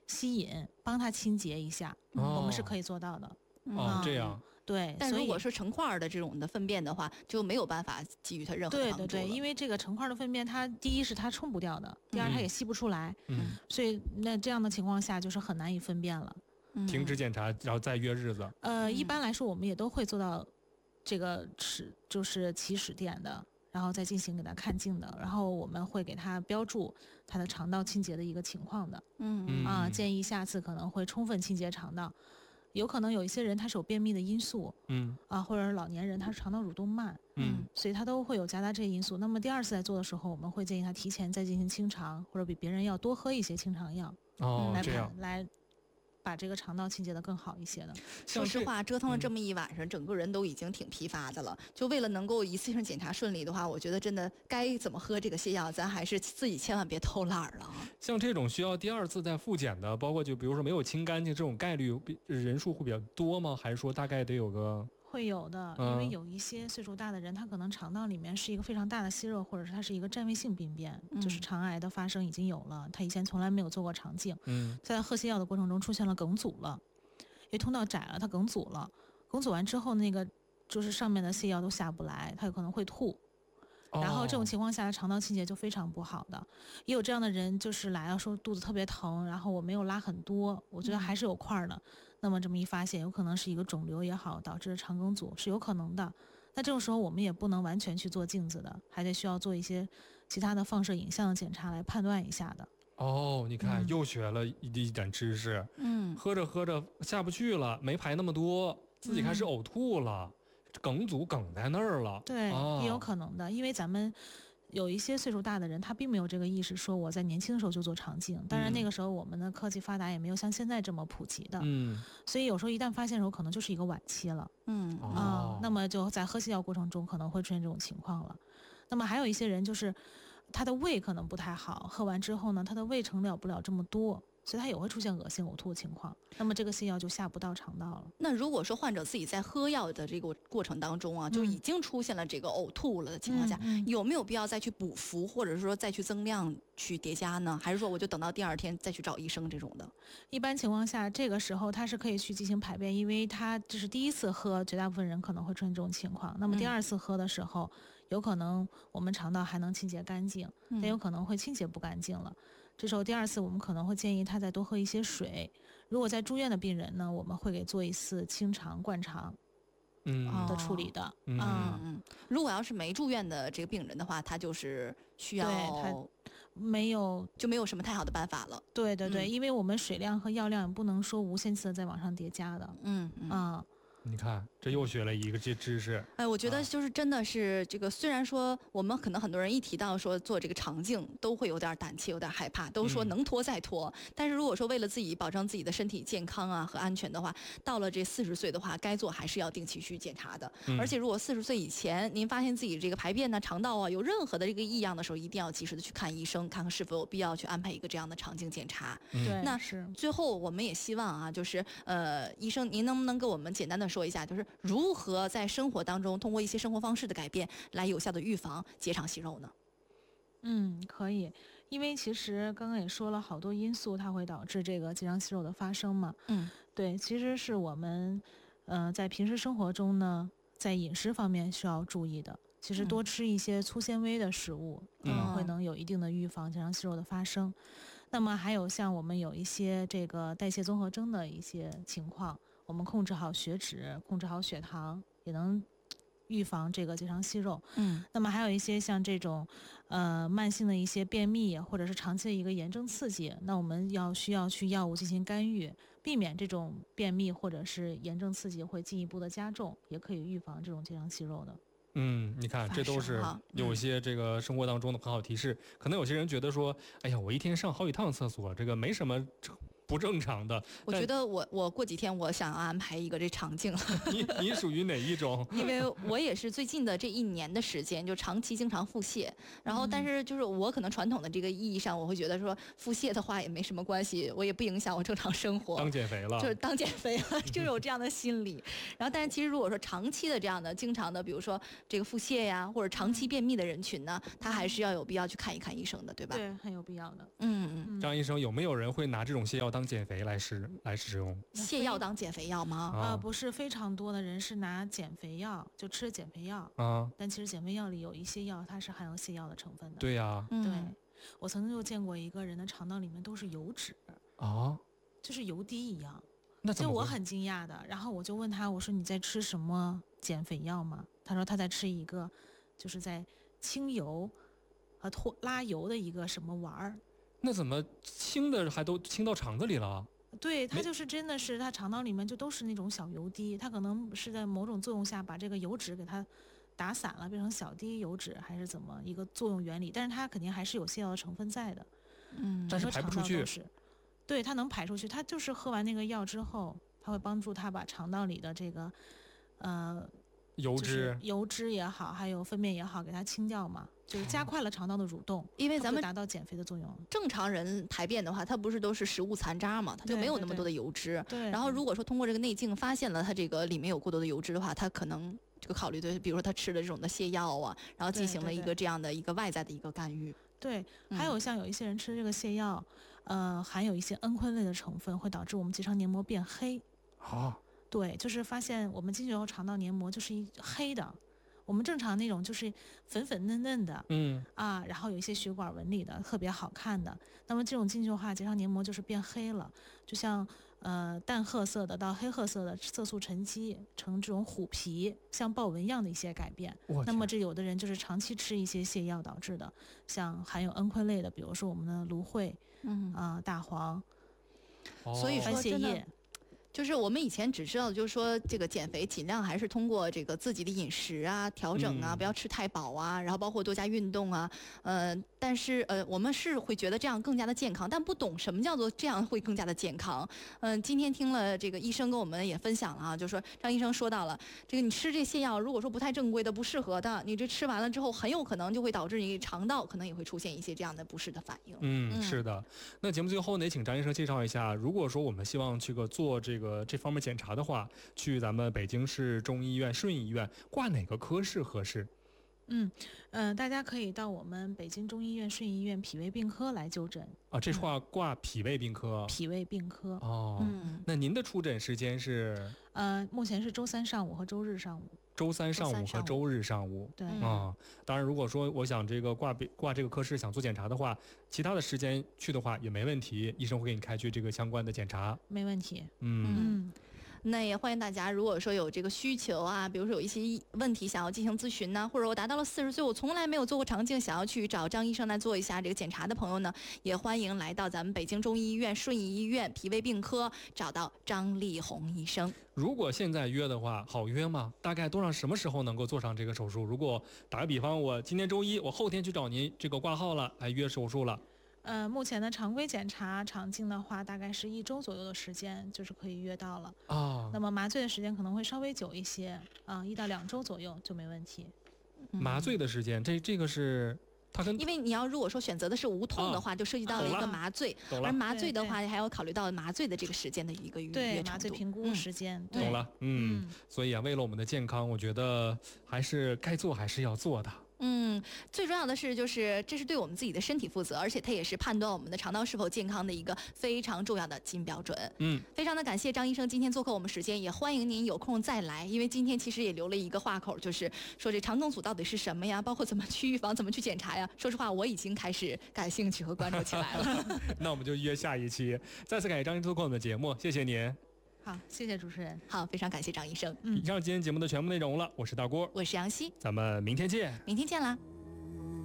吸引，帮它清洁一下，我们是可以做到的。 这样。 对， 但如果是成块的这种的粪便的话，就没有办法给予它任何的帮助。 对，因为这个成块的粪便，它第一是它冲不掉的，第二它也吸不出来，所以那这样的情况下就是很难以分辨了。 停止检查，然后再约日子。 一般来说我们也都会做到这个就是起始点的，然后再进行给它看镜的，然后我们会给它标注它的肠道清洁的一个情况的。建议下次可能会充分清洁肠道。有可能有一些人他是有便秘的因素，或者是老年人他是肠道蠕动慢，所以他都会有夹杂这些因素。那么第二次在做的时候，我们会建议他提前再进行清肠，或者比别人要多喝一些清肠药，来把这个肠道清洁得更好一些的。 说实话，折腾了这么一晚上，整个人都已经挺疲乏的了。就为了能够一次性检查顺利的话，我觉得真的该怎么喝这个泻药，咱还是自己千万别偷懒了。 像这种需要第二次再复检的，包括就比如说没有清干净这种概率人数会比较多吗？还是说大概得有个？ 会有的，因为有一些岁数大的人，他可能肠道里面是一个非常大的息肉，或者是它是一个占位性病变，就是肠癌的发生已经有了，他以前从来没有做过肠镜，在喝泻药的过程中出现了梗阻了，因为通道窄了，它梗阻了，梗阻完之后那个就是上面的泻药都下不来，他有可能会吐。然后这种情况下的肠道清洁就非常不好的，也有这样的人就是来了说肚子特别疼，然后我没有拉很多，我觉得还是有块的，那么这么一发现有可能是一个肿瘤也好导致肠梗阻是有可能的。那这种时候我们也不能完全去做镜子的，还得需要做一些其他的放射影像的检查来判断一下的。 你看又学了一点知识。喝着喝着下不去了，没排那么多，自己开始呕吐了，梗阻梗在那儿了。 对，也有可能的，因为咱们有一些岁数大的人他并没有这个意识说我在年轻的时候就做肠镜，当然那个时候我们的科技发达也没有像现在这么普及的，所以有时候一旦发现的时候可能就是一个晚期了。那么就在喝泻药过程中可能会出现这种情况了。那么还有一些人就是他的胃可能不太好，喝完之后呢他的胃盛不了这么多，所以它也会出现恶心呕吐的情况，那么这个泻药就下不到肠道了。 那如果说患者自己在喝药的这个过程当中啊，就已经出现了这个呕吐了的情况下，有没有必要再去补服，或者说再去增量去叠加呢？还是说我就等到第二天再去找医生这种的？ 一般情况下这个时候他是可以去进行排便，因为他这是第一次喝，绝大部分人可能会出现这种情况，那么第二次喝的时候有可能我们肠道还能清洁干净，但有可能会清洁不干净了，这时候第二次我们可能会建议他再多喝一些水。如果在住院的病人呢，我们会给做一次清肠灌肠的处理的。 如果要是没住院的这个病人的话，他就是需要他没有什么太好的办法了。 对，因为我们水量和药量也不能说无限次的在往上叠加的。 你看这又学了一个知识。 我觉得就是真的是这个，虽然说我们可能很多人一提到说做这个肠镜都会有点胆怯，有点害怕，都说能拖再拖，但是如果说为了自己保证自己的身体健康啊和安全的话，到了这40岁的话，该做还是要定期去检查的。而且如果40岁以前您发现自己这个排便呢、肠道啊有任何的这个异样的时候，一定要及时的去看医生，看看是否有必要去安排一个这样的肠镜检查。那最后我们也希望啊，就是医生您能不能给我们简单的说一下，就是如何在生活当中通过一些生活方式的改变来有效的预防结肠息肉呢？ 可以，因为其实刚刚也说了好多因素它会导致这个结肠息肉的发生嘛。对，其实是我们在平时生活中呢，在饮食方面需要注意的。其实多吃一些粗纤维的食物可能能有一定的预防结肠息肉的发生。那么还有像我们有一些这个代谢综合征的一些情况，我们控制好血脂，控制好血糖，也能预防这个结肠息肉。那么还有一些像这种慢性的一些便秘或者是长期的一个炎症刺激，那我们需要去药物进行干预，避免这种便秘或者是炎症刺激会进一步的加重，也可以预防这种结肠息肉的。 你看这都是有一些这个生活当中的很好提示。可能有些人觉得说，哎呀，我一天上好几趟厕所，这个没什么不正常的。 我觉得我过几天我想要安排一个这肠镜。 你属于哪一种？ 因为我也是最近的这1年的时间就长期经常腹泻，然后但是就是我可能传统的这个意义上，我会觉得说腹泻的话也没什么关系，我也不影响我正常生活， 当减肥了， 就是当减肥了，就有这样的心理。然后但是其实如果说长期的这样的经常的比如说这个腹泻呀或者长期便秘的人群呢，他还是要有必要去看一看医生的，对吧？ 对，很有必要的。 张医生，有没有人会拿这种泻药当减肥来使用。 泻药当减肥药吗？ 不是，非常多的人是拿减肥药就吃减肥药啊， 但其实减肥药里有一些药它是含有泻药的成分的。 对呀， 对，我曾经就见过一个人的肠道里面都是油脂啊， 就是油滴一样。 那怎么？ 就我很惊讶的，然后我就问他，我说你在吃什么减肥药吗？他说他在吃一个，就是在清油和拉油的一个什么丸儿。 那怎么清的还都清到肠子里了？ 对，他就是真的是他肠道里面就都是那种小油滴，他可能是在某种作用下把这个油脂给它打散了，变成小滴油脂，还是怎么一个作用原理？但是它肯定还是有泻药的成分在的。 但是排不出去。 对，它能排出去，它就是喝完那个药之后，它会帮助它把肠道里的这个油脂也好，还有粪便也好，给它清掉嘛，就是加快了肠道的蠕动， 因为咱们达到减肥的作用。 正常人排便的话，它不是都是食物残渣嘛，它就没有那么多的油脂。 对。 然后如果说通过这个内镜发现了它这个里面有过多的油脂的话，它可能这个考虑对，比如说他吃了这种的泻药啊，然后进行了一个这样的一个外在的一个干预。 对，还有像有一些人吃这个泻药，含有一些蒽醌类的成分，会导致我们结肠黏膜变黑。对，就是发现我们进去后肠道黏膜就是黑的，我们正常那种就是粉粉嫩嫩的，然后有一些血管纹理的，特别好看的。那么这种进去的话，结肠黏膜就是变黑了，就像淡褐色的到黑褐色的色素沉积成这种虎皮，像豹纹一样的一些改变。那么这有的人就是长期吃一些泻药导致的，像含有蒽醌类的，比如说我们的芦荟，大黄， 所以说番泻叶。 就是我们以前只知道，就是说这个减肥尽量还是通过这个自己的饮食啊调整啊，不要吃太饱啊，然后包括多加运动啊，但是我们是会觉得这样更加的健康，但不懂什么叫做这样会更加的健康。今天听了这个医生跟我们也分享了啊，就是说张医生说到了，这个你吃这泻药，如果说不太正规的、不适合的，你这吃完了之后，很有可能就会导致你肠道可能也会出现一些这样的不适的反应。 是的。那节目最后呢，也请张医生介绍一下，如果说我们希望做这方面检查的话，去咱们北京市中医院顺义医院挂哪个科室合适？ 大家可以到我们北京中医院顺义医院脾胃病科来就诊啊。这话挂脾胃病科。 脾胃病科哦。那您的出诊时间是？ 目前是周三上午和周日上午。 周三上午和周日上午。 对当然，如果说我想这个挂这个科室想做检查的话，其他的时间去的话也没问题，医生会给你开具这个相关的检查。 没问题。 那也欢迎大家，如果说有这个需求啊，比如说有一些问题想要进行咨询呢，或者我达到了40岁，我从来没有做过肠镜，想要去找张医生来做一下这个检查的朋友呢，也欢迎来到咱们北京中医医院顺义医院脾胃病科，找到张丽红医生。 如果现在约的话，好约吗？大概多长什么时候能够做上这个手术？如果打个比方，我今天周一，我后天去找您这个挂号了，来约手术了。 目前的常规检查肠镜的话，大概是1周左右的时间，就是可以约到了。那么麻醉的时间可能会稍微久一些，1到2周左右就没问题。 麻醉的时间，这个是它跟， 因为你要如果说选择的是无痛的话，就涉及到了一个麻醉，而麻醉的话还要考虑到麻醉的这个时间的一个预约程度。 麻醉评估时间。 懂了。所以为了我们的健康，我觉得还是该做还是要做的。 最重要的是，就是这是对我们自己的身体负责，而且它也是判断我们的肠道是否健康的一个非常重要的金标准。非常的感谢张医生今天做客我们时间，也欢迎您有空再来，因为今天其实也留了一个话口，就是说这肠梗阻到底是什么呀，包括怎么去预防，怎么去检查呀。说实话，我已经开始感兴趣和关注起来了。 那我们就约下一期。再次感谢张医生做客我们的节目，谢谢您。 好，谢谢主持人。 好，非常感谢张医生。 以上今天节目的全部内容了，我是大郭， 我是杨希， 咱们明天见。 明天见啦。